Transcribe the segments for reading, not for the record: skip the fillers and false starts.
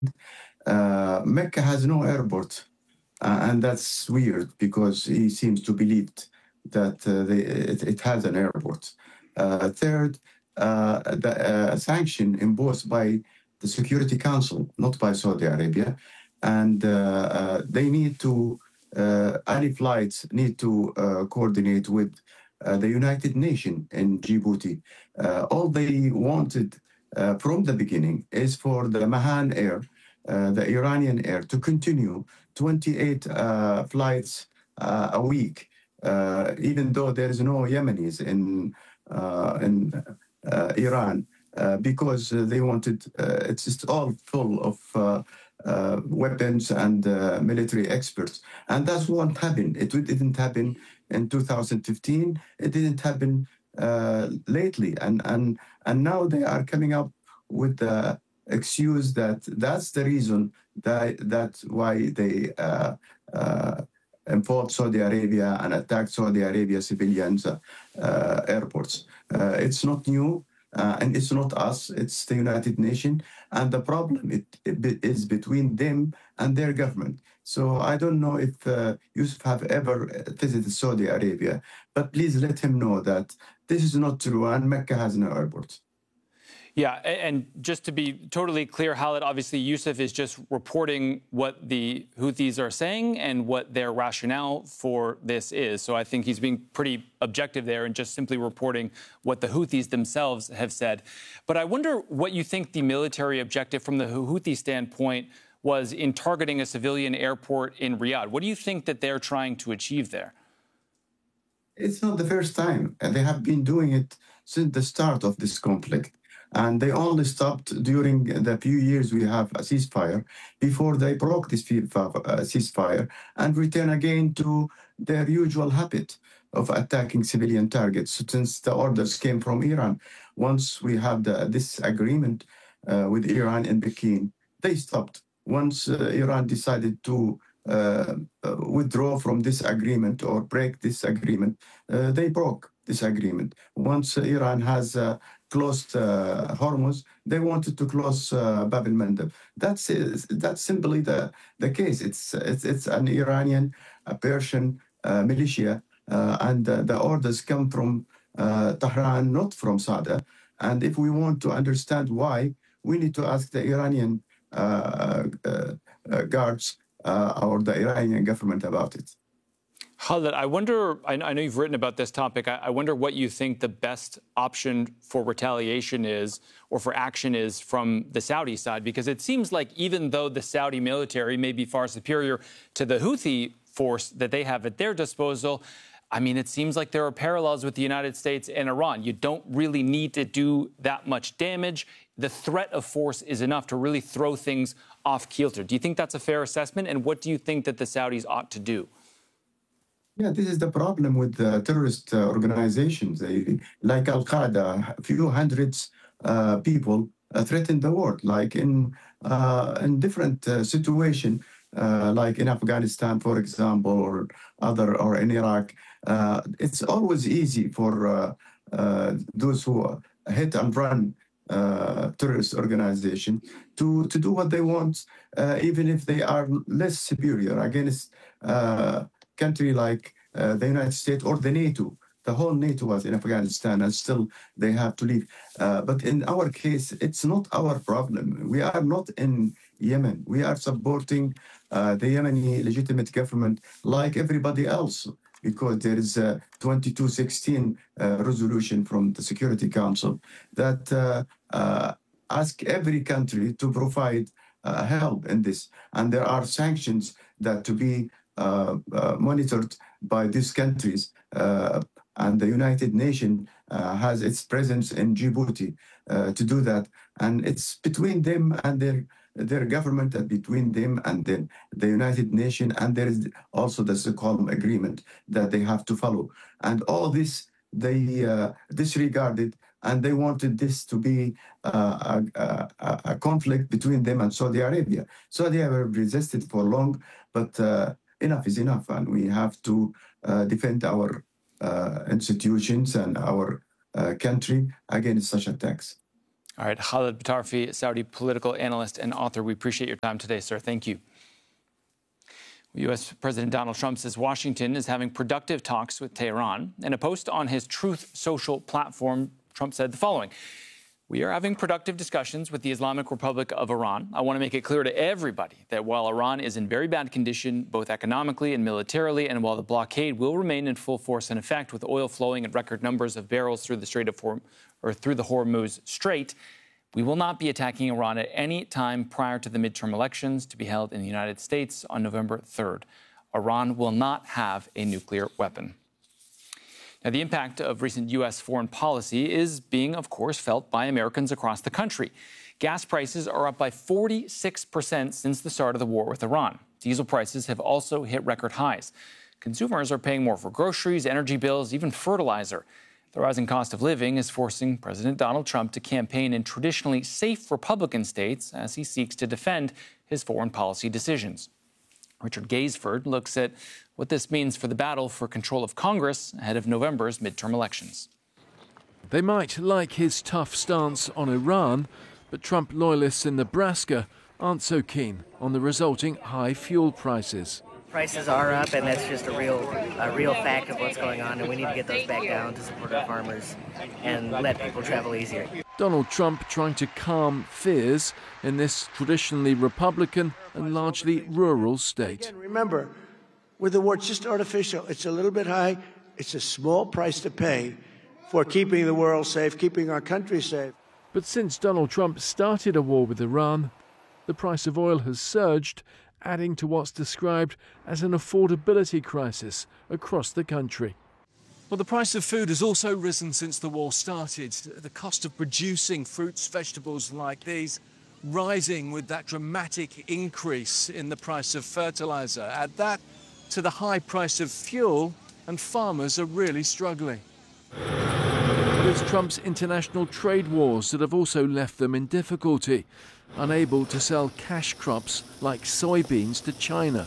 Mecca has no airport, and that's weird because he seems to believe that it has an airport. Third, the sanction imposed by the Security Council, not by Saudi Arabia, and they need to, any flights need to coordinate with the United Nations in Djibouti. All they wanted from the beginning is for the Mahan Air, the Iranian Air, to continue 28 flights a week, even though there is no Yemenis in Iran, because they wanted. It's just all full of weapons and military experts, and that's what happened. It didn't happen in 2015. It didn't happen lately, and now they are coming up with the excuse that that's the reason that's why they import Saudi Arabia and attack Saudi Arabia civilians airports. It's not new. And it's not us, it's the United Nations. And the problem is between them and their government. So I don't know if Yusuf have ever visited Saudi Arabia, but please let him know that this is not true and Mecca has no airport. Yeah, and just to be totally clear, Khaled, obviously Yusuf is just reporting what the Houthis are saying and what their rationale for this is. So I think he's being pretty objective there and just simply reporting what the Houthis themselves have said. But I wonder what you think the military objective from the Houthi standpoint was in targeting a civilian airport in Riyadh. What do you think that they're trying to achieve there? It's not the first time. They have been doing it since the start of this conflict. And they only stopped during the few years we have a ceasefire before they broke this ceasefire and return again to their usual habit of attacking civilian targets since the orders came from Iran. Once we have this agreement with Iran in Pekin, they stopped. Once Iran decided to withdraw from this agreement or break this agreement, they broke this agreement. Once Iran has closed Hormuz, they wanted to close Bab el-Mandeb. That's simply the case. It's an Iranian, a Persian militia, and the orders come from Tehran, not from Sada. And if we want to understand why, we need to ask the Iranian guards or the Iranian government about it. Khaled, I wonder, I know you've written about this topic, I wonder what you think the best option for retaliation is or for action is from the Saudi side, because it seems like even though the Saudi military may be far superior to the Houthi force that they have at their disposal, I mean, it seems like there are parallels with the United States and Iran. You don't really need to do that much damage. The threat of force is enough to really throw things off kilter. Do you think that's a fair assessment? And what do you think that the Saudis ought to do? Yeah, this is the problem with terrorist organizations. Like Al-Qaeda, a few hundreds people threaten the world, like in different situations, like in Afghanistan, for example, or in Iraq. It's always easy for those who hit and run terrorist organization to do what they want, even if they are less superior against country like the United States or the NATO. The whole NATO was in Afghanistan and still they have to leave. But in our case, it's not our problem. We are not in Yemen. We are supporting the Yemeni legitimate government like everybody else, because there is a 2216 resolution from the Security Council that ask every country to provide help in this. And there are sanctions that to be monitored by these countries. And the United Nations has its presence in Djibouti to do that. And it's between them and their government, and between them and the United Nations. And there is also the Stockholm Agreement that they have to follow. And all this they disregarded, and they wanted this to be a conflict between them and Saudi Arabia. Saudi Arabia resisted for long, but enough is enough, and we have to defend our institutions and our country against such attacks. All right, Khaled Batarfi, Saudi political analyst and author. We appreciate your time today, sir. Thank you. U.S. President Donald Trump says Washington is having productive talks with Tehran. In a post on his Truth Social platform, Trump said the following: "We are having productive discussions with the Islamic Republic of Iran. I want to make it clear to everybody that while Iran is in very bad condition, both economically and militarily, and while the blockade will remain in full force and effect with oil flowing at record numbers of barrels through the through the Hormuz Strait, we will not be attacking Iran at any time prior to the midterm elections to be held in the United States on November 3rd. Iran will not have a nuclear weapon." Now, the impact of recent U.S. foreign policy is being, of course, felt by Americans across the country. Gas prices are up by 46% since the start of the war with Iran. Diesel prices have also hit record highs. Consumers are paying more for groceries, energy bills, even fertilizer. The rising cost of living is forcing President Donald Trump to campaign in traditionally safe Republican states as he seeks to defend his foreign policy decisions. Richard Gaisford looks at what this means for the battle for control of Congress ahead of November's midterm elections. They might like his tough stance on Iran, but Trump loyalists in Nebraska aren't so keen on the resulting high fuel prices. Prices are up, and that's just a real fact of what's going on, and we need to get those back down to support our farmers and let people travel easier. Donald Trump trying to calm fears in this traditionally Republican and largely rural state. Again, remember, with the war, it's just artificial. It's a little bit high. It's a small price to pay for keeping the world safe, keeping our country safe. But since Donald Trump started a war with Iran, the price of oil has surged, adding to what's described as an affordability crisis across the country. Well, the price of food has also risen since the war started. The cost of producing fruits, vegetables like these, rising with that dramatic increase in the price of fertilizer. Add that to the high price of fuel, and farmers are really struggling. It's Trump's international trade wars that have also left them in difficulty, unable to sell cash crops like soybeans to China.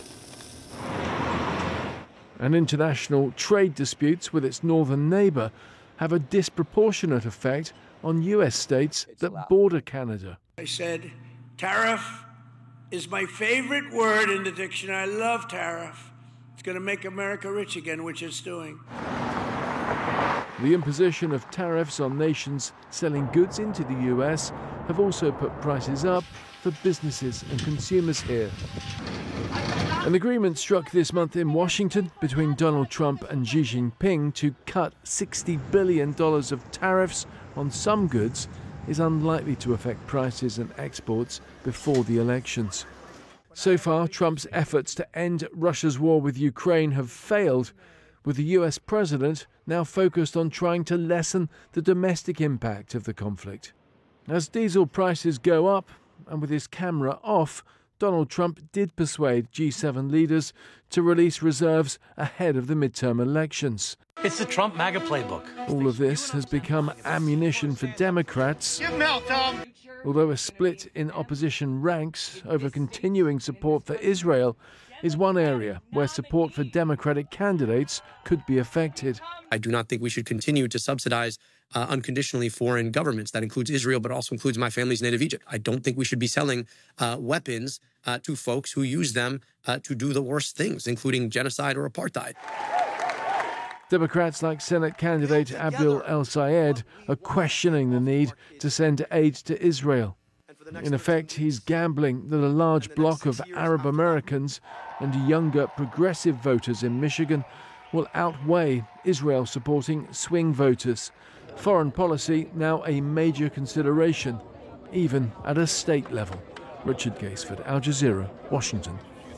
And international trade disputes with its northern neighbour have a disproportionate effect on US states that border Canada. I said, tariff is my favorite word in the dictionary. I love tariff. It's going to make America rich again, which it's doing. The imposition of tariffs on nations selling goods into the US have also put prices up for businesses and consumers here. An agreement struck this month in Washington between Donald Trump and Xi Jinping to cut $60 billion of tariffs on some goods is unlikely to affect prices and exports before the elections. So far, Trump's efforts to end Russia's war with Ukraine have failed, with the US president now focused on trying to lessen the domestic impact of the conflict. As diesel prices go up, and with his camera off, Donald Trump did persuade G7 leaders to release reserves ahead of the midterm elections. It's the Trump MAGA playbook. All of this has become ammunition for Democrats, although a split in opposition ranks over continuing support for Israel is one area where support for Democratic candidates could be affected. I do not think we should continue to subsidize unconditionally foreign governments. That includes Israel, but also includes my family's native Egypt. I don't think we should be selling weapons to folks who use them to do the worst things, including genocide or apartheid. Democrats like Senate candidate Abdul El-Sayed are questioning the need to send aid to Israel. In effect, he's gambling that a large bloc of Arab Americans and younger progressive voters in Michigan will outweigh Israel supporting swing voters. Foreign policy now a major consideration, even at a state level. Richard Gaisford, Al Jazeera, Washington.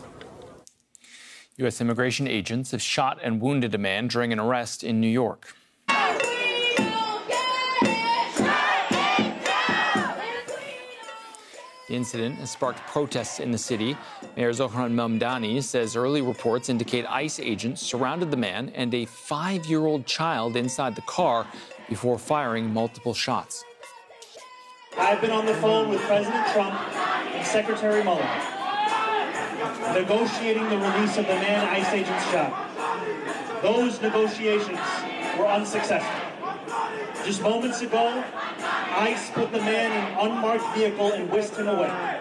U.S. immigration agents have shot and wounded a man during an arrest in New York. The incident has sparked protests in the city. Mayor Zohran Mamdani says early reports indicate ICE agents surrounded the man and a 5-year-old child inside the car before firing multiple shots. I've been on the phone with President Trump and Secretary Mueller, negotiating the release of the man ICE agents shot. Those negotiations were unsuccessful. Just moments ago, ICE put the man in an unmarked vehicle and whisked him away.